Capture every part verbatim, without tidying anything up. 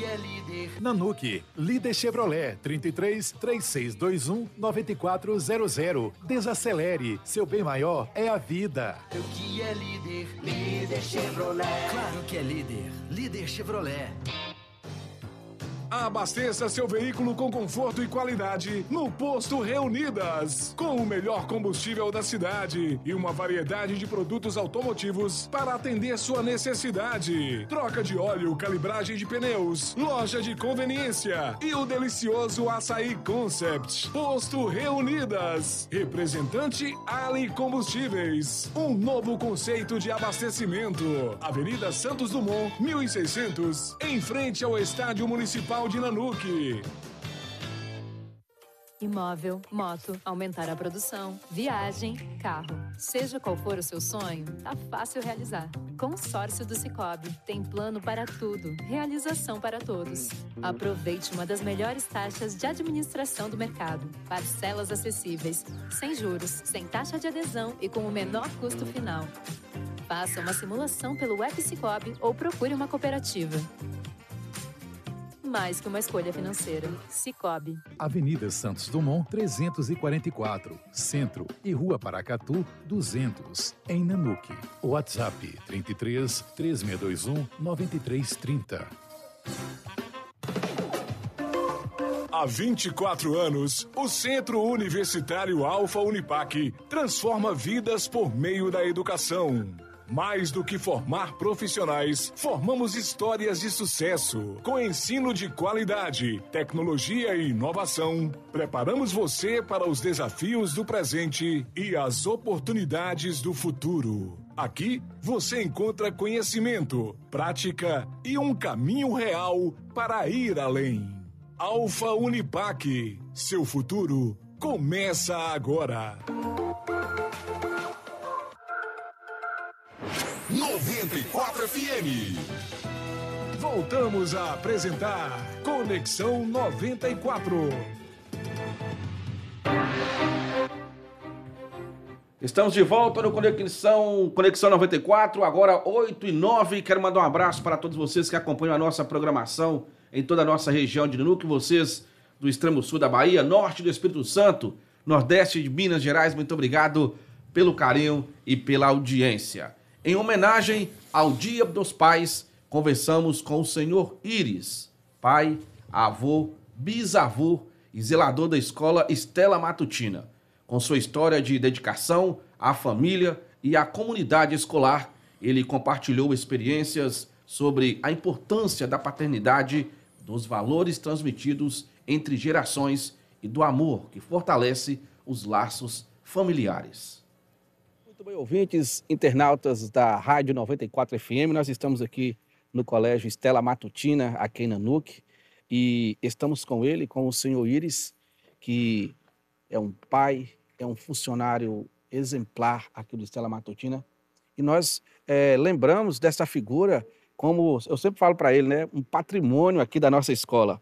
é líder. Nanuque, líder Chevrolet, trinta e três, três seis dois um, nove quatro zero zero. Desacelere, seu bem maior é a vida. O que é líder? Líder Chevrolet. Claro que é líder. Líder Chevrolet. Abasteça seu veículo com conforto e qualidade no Posto Reunidas. Com o melhor combustível da cidade e uma variedade de produtos automotivos para atender sua necessidade. Troca de óleo, calibragem de pneus, loja de conveniência e o delicioso Açaí Concept. Posto Reunidas. Representante Ali Combustíveis. Um novo conceito de abastecimento. Avenida Santos Dumont, mil e seiscentos, em frente ao Estádio Municipal de Nanuque. Imóvel, moto, aumentar a produção, viagem, carro. Seja qual for o seu sonho, tá fácil realizar. Consórcio do Sicoob. Tem plano para tudo. Realização para todos. Aproveite uma das melhores taxas de administração do mercado. Parcelas acessíveis, sem juros, sem taxa de adesão e com o menor custo final. Faça uma simulação pelo app Sicoob ou procure uma cooperativa. Mais que uma escolha financeira. Sicoob. Avenida Santos Dumont, trezentos e quarenta e quatro, Centro e Rua Paracatu, duzentos, em Nanuque. WhatsApp trinta e três, três seis dois um, nove três três zero. Há vinte e quatro anos, o Centro Universitário Alfa Unipac transforma vidas por meio da educação. Mais do que formar profissionais, formamos histórias de sucesso. Com ensino de qualidade, tecnologia e inovação, preparamos você para os desafios do presente e as oportunidades do futuro. Aqui, você encontra conhecimento, prática e um caminho real para ir além. Alfa Unipac, seu futuro começa agora. noventa e quatro F M. Voltamos a apresentar Conexão noventa e quatro. Estamos de volta no Conexão, Conexão noventa e quatro, agora oito e nove. Quero mandar um abraço para todos vocês que acompanham a nossa programação em toda a nossa região de Nanuque, vocês do extremo sul da Bahia, norte do Espírito Santo, nordeste de Minas Gerais. Muito obrigado pelo carinho e pela audiência. Em homenagem ao Dia dos Pais, conversamos com o senhor Íris, pai, avô, bisavô e zelador da escola Estela Matutina. Com sua história de dedicação à família e à comunidade escolar, ele compartilhou experiências sobre a importância da paternidade, dos valores transmitidos entre gerações e do amor que fortalece os laços familiares. Muito bem, ouvintes, internautas da Rádio noventa e quatro F M, nós estamos aqui no Colégio Estela Matutina, aqui em Nanuque, e estamos com ele, com o senhor Íris, que é um pai, é um funcionário exemplar aqui do Estela Matutina, e nós é, lembramos dessa figura, como eu sempre falo para ele, né, um patrimônio aqui da nossa escola.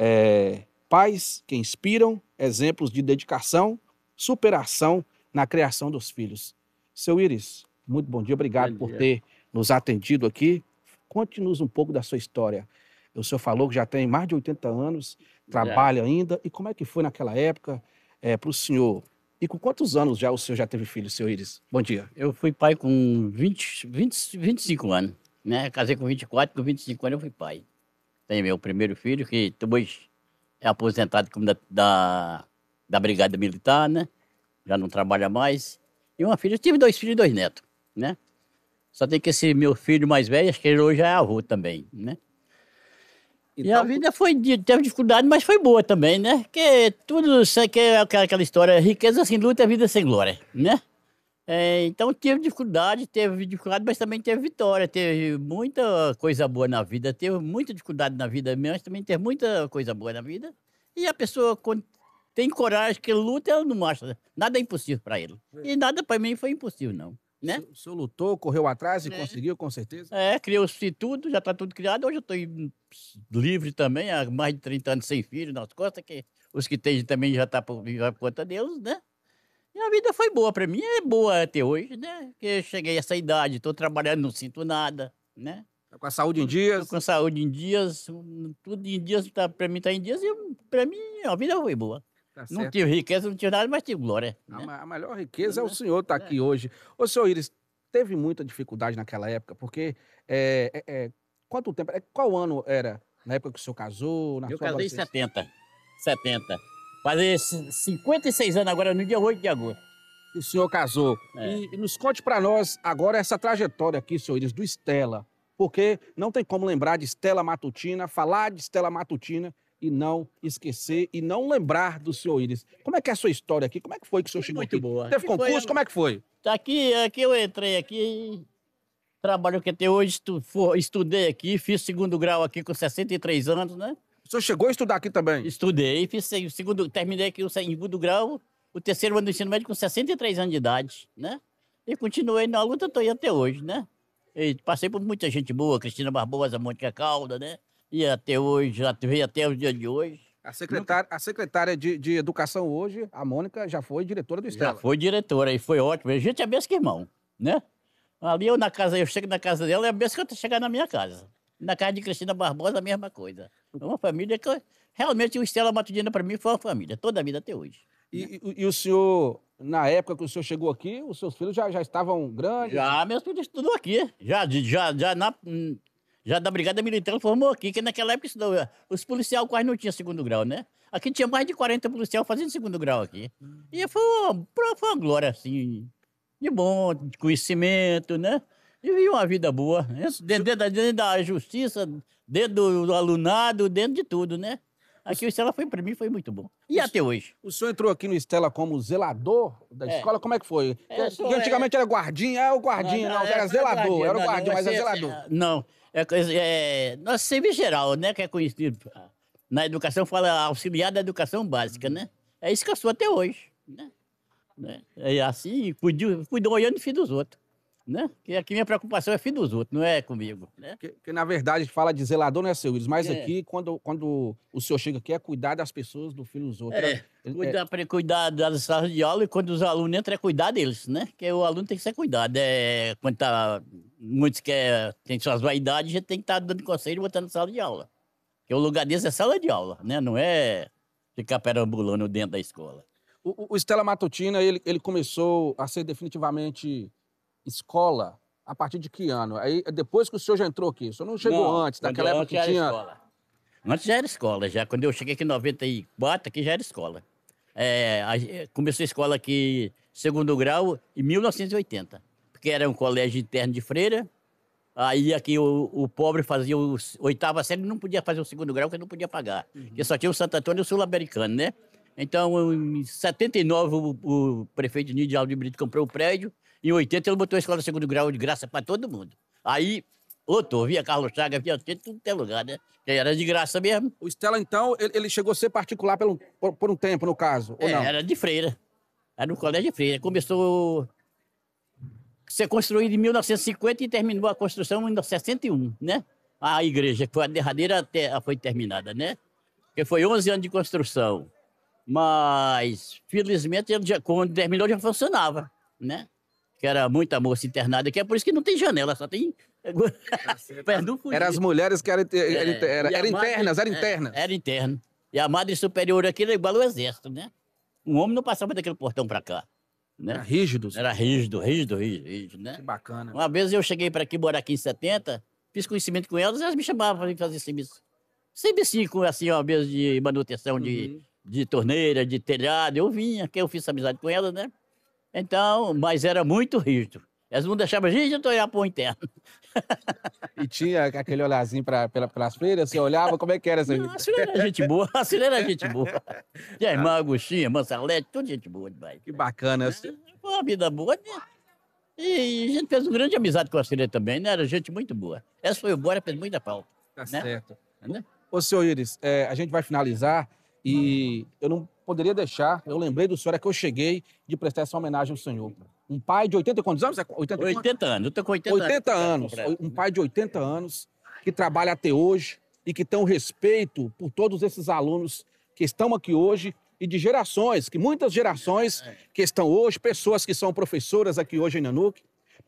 É, pais que inspiram, exemplos de dedicação, superação na criação dos filhos. Seu Íris, muito bom dia, obrigado bom dia. por ter nos atendido aqui. Conte-nos um pouco da sua história. O senhor falou que já tem mais de oitenta anos, trabalha já. ainda, e como é que foi naquela época é, para o senhor? E com quantos anos já o senhor já teve filho, seu Íris? Bom dia. Eu fui pai com vinte, vinte, vinte e cinco anos, né? Casei com vinte e quatro, com vinte e cinco anos eu fui pai. Tenho meu primeiro filho, que depois é aposentado como da, da, da Brigada Militar, né? Já não trabalha mais. E uma filha, eu tive dois filhos e dois netos, né? Só tem que esse meu filho mais velho, acho que ele hoje é avô também, né? Então, e a vida foi, teve dificuldade, mas foi boa também, né? Porque tudo, que é aquela história, riqueza sem luta é vida sem glória, né? É, então teve dificuldade, teve dificuldade, mas também teve vitória, teve muita coisa boa na vida, teve muita dificuldade na vida, mas também teve muita coisa boa na vida. E a pessoa, quando tem coragem, que luta, ela não acha, nada é impossível para ele. E nada para mim foi impossível, não. Né? O senhor lutou, correu atrás e é. conseguiu, com certeza? É, criou-se tudo, já está tudo criado. Hoje eu estou livre também, há mais de trinta anos sem filho nas costas, que os que têm também já estão por, por conta deles, né? E a vida foi boa para mim, é boa até hoje, né? Porque eu cheguei a essa idade, estou trabalhando, não sinto nada, né? Tá com a saúde em dias? Tô com a saúde em dias, tudo em dias, tá, pra mim tá em dias, e eu- pra mim a vida foi boa. Tá Não certo. tive riqueza, não tive nada, mas tive glória. A, né? ma- a maior riqueza é o senhor estar aqui hoje. Ô, senhor Íris, teve muita dificuldade naquela época, porque é, é, é, quanto tempo, é, qual ano era na época que o senhor casou? Na Eu sua casei em adolescência? setenta. setenta. Fazer c- cinquenta e seis anos agora, no dia oito de agosto. O senhor casou. É. E, e nos conte pra nós agora essa trajetória aqui, senhor Íris, do Estela. Porque não tem como lembrar de Estela Matutina, falar de Estela Matutina e não esquecer e não lembrar do senhor Íris. Como é que é a sua história aqui? Como é que foi que o senhor chegou Muito aqui? boa. Teve Que foi concurso? a- Como é que foi? Tá aqui, aqui eu entrei aqui, trabalho que até hoje, estu- for- estudei aqui, fiz segundo grau aqui com sessenta e três anos, né? O senhor chegou a estudar aqui também? Estudei, fiz se- o segundo, terminei aqui o segundo grau, o terceiro ano do ensino médio com sessenta e três anos de idade, né? E continuei na luta, estou aí até hoje, né? E passei por muita gente boa, Cristina Barbosa, Mônica Calda, né? E até hoje, já veio até o dia de hoje. A secretária, a secretária de, de Educação hoje, a Mônica, já foi diretora do Já Estela. foi diretora e foi ótimo. A gente é mesmo que irmão, né? Ali eu na casa, eu chego na casa dela, é a mesma que eu chegar na minha casa. Na casa de Cristina Barbosa, a mesma coisa. É uma família que eu- realmente o Estela Matutina para mim foi uma família, toda a vida até hoje. E, e- e o senhor, na época que o senhor chegou aqui, os seus filhos já, já estavam grandes? Já, meus filhos estudou aqui. Já, de- já, já, na, hum, já da Brigada Militar formou aqui, que naquela época estudou. Os policiais quase não tinham segundo grau, né? Aqui tinha mais de quarenta policiais fazendo segundo grau aqui. E foi uma, foi uma glória, assim, de bom, de conhecimento, né? E vi uma vida boa, né? Dentro, dentro, da- dentro da justiça, dentro do, do alunado, dentro de tudo, né? Aqui o Estela foi, para mim, foi muito bom. E até hoje. O senhor entrou aqui no Estela como zelador da É. escola? Como é que foi? É, Porque sou- antigamente era guardinha, é o guardinha, não, era é, zelador, era o não, guardinha, não, mas é é- zelador. é- Não, é, coisa- é nosso serviço geral, né, que é conhecido. Na educação fala auxiliar da educação básica, né? É isso que eu sou até hoje, né? né? É assim, cuido, cuido olhando o filho dos outros, né? Que aqui minha preocupação é filho dos outros, não é comigo, né? Que, que, na verdade fala de zelador, não é seu Willis, mas É. aqui, quando, quando o senhor chega aqui, é cuidar das pessoas, do filho dos outros. É, Ele- cuidar, para cuidar das salas de aula e quando os alunos entram é cuidar deles, né? Que o aluno tem que ser cuidado. É, quando tá, muitos quer, tem suas vaidades, a gente tem que estar dando conselho e botando na sala de aula. Porque o lugar deles é sala de aula, né? Não é ficar perambulando dentro da escola. O, o- o Estela Matutina, ele, ele começou a ser definitivamente escola a partir de que ano? Aí, depois que o senhor já entrou aqui, o senhor não chegou Não, antes, quando daquela época antes que era tinha... escola. Antes já era escola, já. Quando eu cheguei aqui em noventa e quatro, aqui já era escola. É, a- começou a escola aqui, segundo grau, em mil novecentos e oitenta. Porque era um colégio interno de freira. Aí aqui o, o pobre fazia o oitava série, não podia fazer o segundo grau, porque não podia pagar. Porque só tinha o Santo Antônio e o Sul-Americano, né? Então, em setenta e nove, o, o prefeito Nidio Aldo de Brito comprou o prédio. Em oitenta, ele botou a escola de segundo grau de graça para todo mundo. Aí, lotou, via Carlos Chagas, via tudo, tudo que é lugar, né? Que era de graça mesmo. O Estela, então, ele, ele chegou a ser particular pelo, por, por um tempo, no caso, ou É, não? era de freira. Era um colégio de freira. Começou a ser construído em mil novecentos e cinquenta e terminou a construção em mil novecentos e sessenta e um, né? A igreja, que foi a derradeira, até, foi terminada, né? Porque foi onze anos de construção. Mas, felizmente, ele já, quando terminou, já funcionava, né? Que era muita moça internada, que é por isso que não tem janela, só tem... Perto do fugido. Eram as mulheres que eram, inter- É, era, era, e a era madre- internas, eram é, internas. Era interno. E a madre superior aqui era igual ao exército, né? Um homem não passava daquele portão pra cá, Era né? rígidos. Era rígido, rígido, rígido, rígido, né? Que bacana. Uma vez eu cheguei para aqui, morar aqui em setenta, fiz conhecimento com elas e elas me chamavam para fazer serviço. Serviço, com, assim, uma vez de manutenção de, de torneira, de telhado, eu vinha, que eu fiz amizade com elas, né? Então, mas era muito rígido. Elas não deixavam, gente, eu tô olhando para o interno. E tinha aquele olhazinho pra, pela, pelas freiras, você olhava, como é que era isso aí? Não, a senhora era gente boa, a senhora era gente boa. E a irmã Agostinha, irmã Salete, tudo gente boa demais. Que bacana. Foi uma vida boa, né? E a gente fez uma grande amizade com a senhora também, né? Era gente muito boa. Essa foi embora, fez muita falta. Tá né? certo. Né? Ô, senhor Íris, é, a gente vai finalizar e eu não poderia deixar, eu lembrei do senhor, é que eu cheguei de prestar essa homenagem ao senhor. Um pai de oitenta e quantos anos? É oitenta, oitenta anos, eu tô com oitenta, oitenta anos. Um pai de oitenta anos que trabalha até hoje e que tem um respeito por todos esses alunos que estão aqui hoje e de gerações, que muitas gerações que estão hoje, pessoas que são professoras aqui hoje em Nanuque,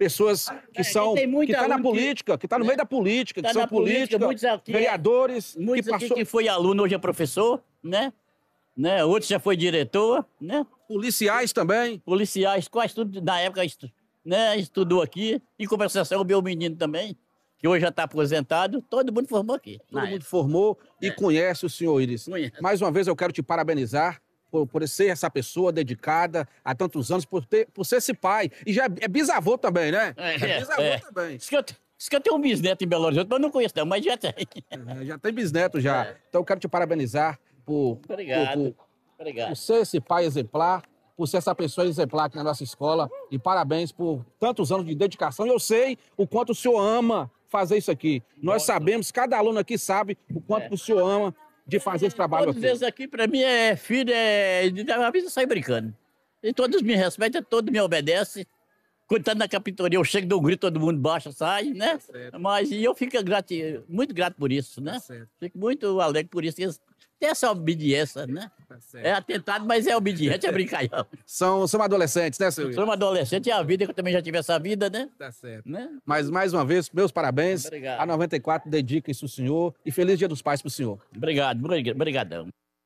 pessoas que são, tem muita que estão na aluno que- política, que estão no né? meio da política, que Tá são na política, políticos, muitos aqui- vereadores, Muitos que aqui passou, que foi aluno hoje é professor, né? né? Outros já foi diretor, né? policiais também. Policiais, quase tudo na época estu, né? estudou aqui. Em compensação, o meu menino também, que hoje já está aposentado, todo mundo formou aqui. Todo na mundo época. formou e É. conhece o senhor Íris. Conheço. Mais uma vez eu quero te parabenizar por, por ser essa pessoa dedicada há tantos anos, por, ter, por ser esse pai. E já é bisavô também, né? É, É bisavô é. também. Diz que, eu, diz que eu tenho um bisneto em Belo Horizonte, mas eu não conheço não, mas já tem. É, já tem bisneto já. É. Então eu quero te parabenizar por, Obrigado. por, por, Obrigado. por ser esse pai exemplar, por ser essa pessoa exemplar aqui na nossa escola. E parabéns por tantos anos de dedicação. E eu sei o quanto o senhor ama fazer isso aqui. Nós sabemos, cada aluno aqui sabe o quanto É. o senhor ama de fazer esse trabalho Todos aqui. esses aqui, pra mim, é filho, é... A vida sai brincando. E todos me respeitam, todos me obedecem. Quando tá na capitoria, eu chego, dou um grito, todo mundo baixa, sai, né? certo. Mas e eu fico grato, muito grato por isso, né? Tá certo. Fico muito alegre por isso. Eles têm essa obediência, né? Tá certo. É atentado, mas é obediente, é brincalhão. São, são adolescentes, né, seu Íris? Sou um adolescente, é a vida, que eu também já tive essa vida, né? Tá certo. né? Mas, mais uma vez, meus parabéns. Obrigado. A noventa e quatro dedica isso ao senhor. E feliz Dia dos Pais pro senhor. Obrigado, obriga- obrigadão.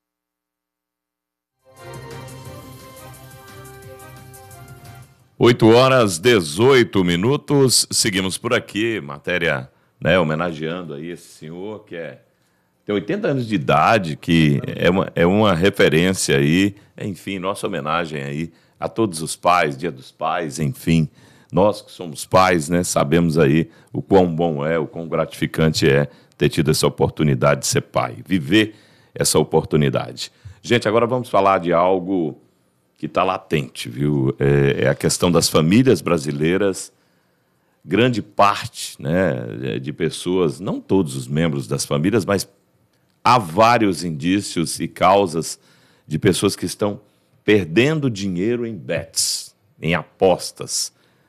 oito horas, dezoito minutos. Seguimos por aqui. Matéria, né, homenageando aí esse senhor que é, tem oitenta anos de idade, que é uma, é uma referência aí. Enfim, nossa homenagem aí a todos os pais, Dia dos Pais, enfim. Nós que somos pais, né, sabemos aí o quão bom é, o quão gratificante é ter tido essa oportunidade de ser pai, viver essa oportunidade. Gente, agora vamos falar de algo que está latente, viu? É, é a questão das famílias brasileiras. Grande parte, né, de pessoas, não todos os membros das famílias, mas há vários indícios e causas de pessoas que estão perdendo dinheiro em bets, em apostas.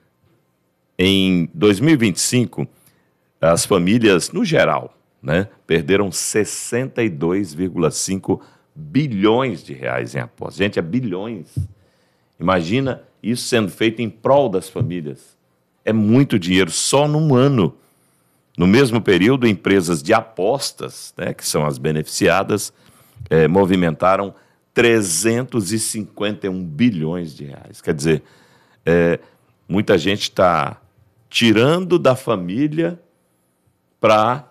Em dois mil e vinte e cinco, as famílias, no geral, né, perderam sessenta e dois vírgula cinco bilhões de reais em apostas. Gente, é bilhões. Imagina isso sendo feito em prol das famílias. É muito dinheiro só num ano. No mesmo período, empresas de apostas, né, que são as beneficiadas, eh, movimentaram trezentos e cinquenta e um bilhões de reais. Quer dizer, eh, muita gente está tirando da família para,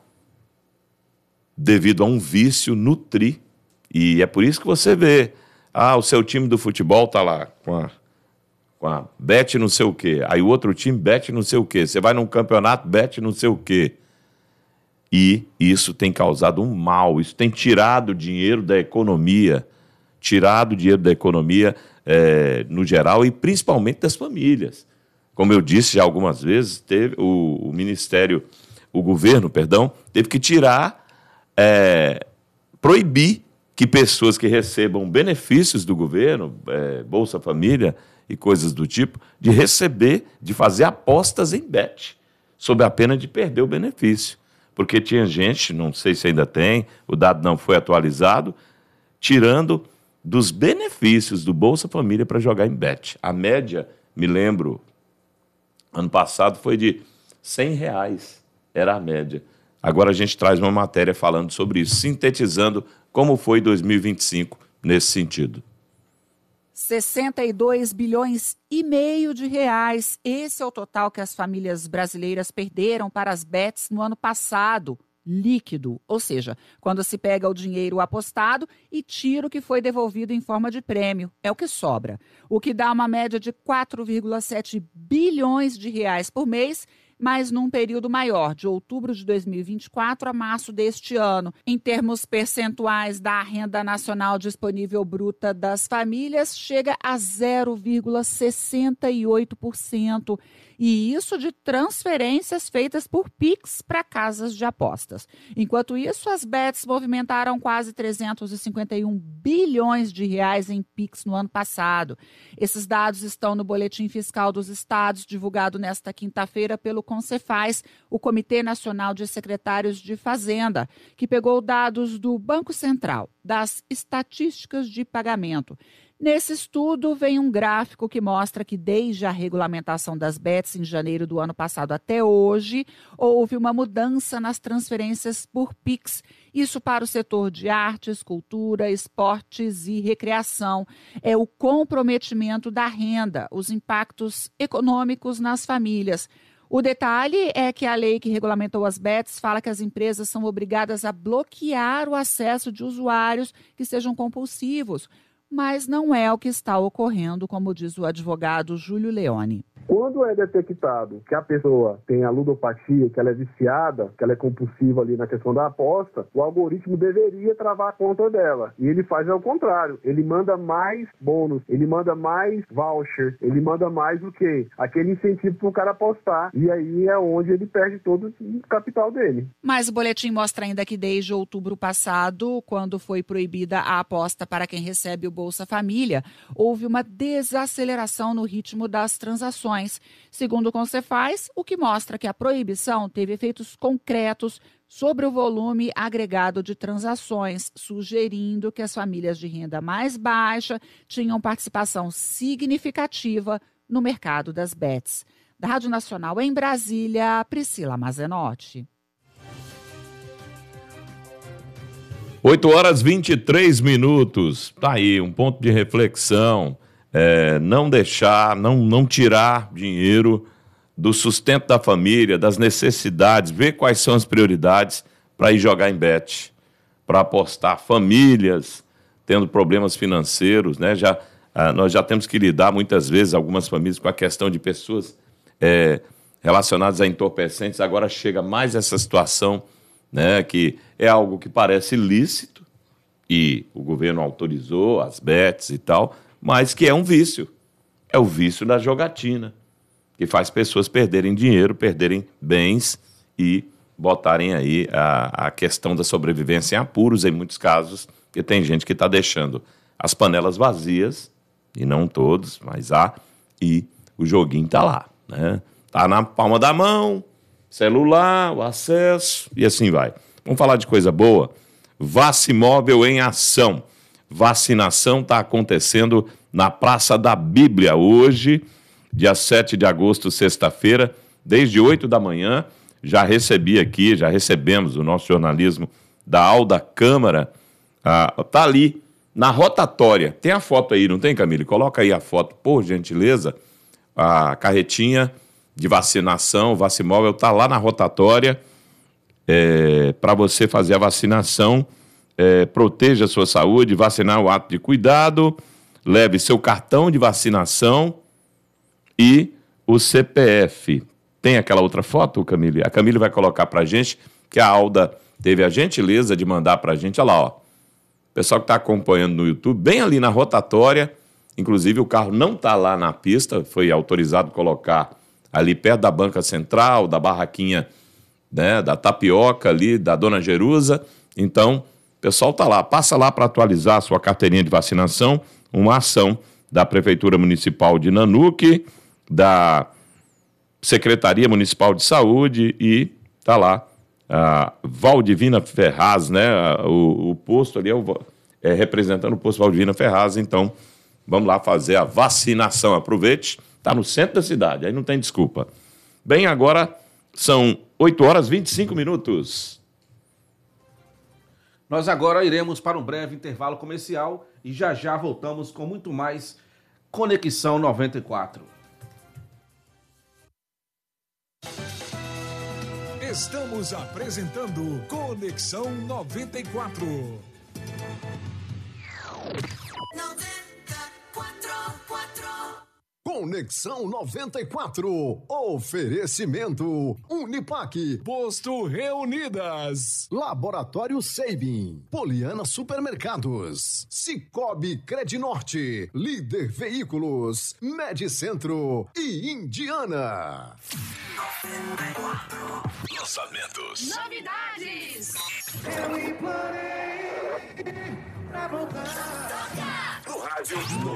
devido a um vício, nutrir. E é por isso que você vê, ah, o seu time do futebol está lá com a, com a bet não sei o quê, aí o outro time bet não sei o quê, você vai num campeonato, bet não sei o quê. E isso tem causado um mal, isso tem tirado dinheiro da economia, tirado dinheiro da economia é, no geral e principalmente das famílias. Como eu disse já algumas vezes, teve o, o Ministério, o governo, perdão, teve que tirar, é, proibir que pessoas que recebam benefícios do governo, é, Bolsa Família e coisas do tipo, de receber, de fazer apostas em bet, sob a pena de perder o benefício. Porque tinha gente, não sei se ainda tem, o dado não foi atualizado, tirando dos benefícios do Bolsa Família para jogar em bet. A média, me lembro, ano passado foi de cem reais, era a média. Agora a gente traz uma matéria falando sobre isso, sintetizando como foi dois mil e vinte e cinco nesse sentido. sessenta e dois bilhões e meio de reais. Esse é o total que as famílias brasileiras perderam para as bets no ano passado, líquido. Ou seja, quando se pega o dinheiro apostado e tira o que foi devolvido em forma de prêmio. É o que sobra. O que dá uma média de quatro vírgula sete bilhões de reais por mês, mas num período maior, de outubro de dois mil e vinte e quatro a março deste ano. Em termos percentuais da renda nacional disponível bruta das famílias, chega a zero vírgula sessenta e oito por cento. E isso de transferências feitas por Pix para casas de apostas. Enquanto isso, as bets movimentaram quase trezentos e cinquenta e um bilhões de reais em Pix no ano passado. Esses dados estão no Boletim Fiscal dos Estados, divulgado nesta quinta-feira pelo Concefaz, o Comitê Nacional de Secretários de Fazenda, que pegou dados do Banco Central, das estatísticas de pagamento. Nesse estudo, vem um gráfico que mostra que desde a regulamentação das bets em janeiro do ano passado até hoje, houve uma mudança nas transferências por Pix. Isso para o setor de artes, cultura, esportes e recreação. É o comprometimento da renda, os impactos econômicos nas famílias. O detalhe é que a lei que regulamentou as bets fala que as empresas são obrigadas a bloquear o acesso de usuários que sejam compulsivos. Mas não é o que está ocorrendo, como diz o advogado Júlio Leone. Quando é detectado que a pessoa tem a ludopatia, que ela é viciada, que ela é compulsiva ali na questão da aposta, o algoritmo deveria travar a conta dela. E ele faz ao contrário. Ele manda mais bônus, ele manda mais voucher, ele manda mais o quê? Aquele incentivo para o cara apostar. E aí é onde ele perde todo o capital dele. Mas o boletim mostra ainda que desde outubro passado, quando foi proibida a aposta para quem recebe o Bolsa Família, houve uma desaceleração no ritmo das transações. Segundo o Concefaz, o que mostra que a proibição teve efeitos concretos sobre o volume agregado de transações, sugerindo que as famílias de renda mais baixa tinham participação significativa no mercado das bets. Da Rádio Nacional em Brasília, Priscila Mazenotti. oito horas e vinte e três minutos. Tá aí, um ponto de reflexão. É, não deixar, não, não tirar dinheiro do sustento da família, das necessidades, ver quais são as prioridades para ir jogar em bet, para apostar. Famílias tendo problemas financeiros, né? Já, ah, nós já temos que lidar muitas vezes, algumas famílias, com a questão de pessoas é, relacionadas a entorpecentes. Agora chega mais essa situação, né, que é algo que parece lícito e o governo autorizou as bets e tal, mas que é um vício. É o vício da jogatina, que faz pessoas perderem dinheiro, perderem bens e botarem aí a, a questão da sobrevivência em apuros, em muitos casos, porque tem gente que está deixando as panelas vazias, e não todos, mas há, e o joguinho está lá, né? Está na palma da mão, celular, o acesso, e assim vai. Vamos falar de coisa boa? Vacimóvel em ação. Vacinação está acontecendo na Praça da Bíblia hoje, dia sete de agosto, sexta-feira, desde oito da manhã. Já recebi aqui, já recebemos o nosso jornalismo da Alda Câmara. Está ah, ali, na rotatória. Tem a foto aí, não tem, Camille? Coloca aí a foto, por gentileza. A carretinha de vacinação, o Vacimóvel, está lá na rotatória é, para você fazer a vacinação. É, proteja a sua saúde, vacinar o ato de cuidado, leve seu cartão de vacinação e o C P F. Tem aquela outra foto, Camille? A Camille vai colocar para a gente, que a Alda teve a gentileza de mandar para a gente. Olha lá, ó. O pessoal que está acompanhando no YouTube, bem ali na rotatória, inclusive o carro não está lá na pista, foi autorizado colocar ali perto da banca central, da barraquinha, né, da tapioca ali, da Dona Jerusa. Então, o pessoal está lá, passa lá para atualizar a sua carteirinha de vacinação, uma ação da Prefeitura Municipal de Nanuque, da Secretaria Municipal de Saúde e está lá a Valdivina Ferraz, né? O, o posto ali é, o, é representando o posto Valdivina Ferraz, então vamos lá fazer a vacinação. Aproveite, está no centro da cidade, aí não tem desculpa. Bem, agora são oito horas e vinte e cinco minutos. Nós agora iremos para um breve intervalo comercial e já já voltamos com muito mais Conexão noventa e quatro. Estamos apresentando Conexão noventa e quatro. Conexão noventa e quatro. Oferecimento Unipaque. Posto Reunidas. Laboratório Seibin. Poliana Supermercados. Cicobi Credinorte. Líder Veículos. Medicentro e Indiana. noventa e quatro. Lançamentos. Novidades. Eu implorei pra voltar. No rádio.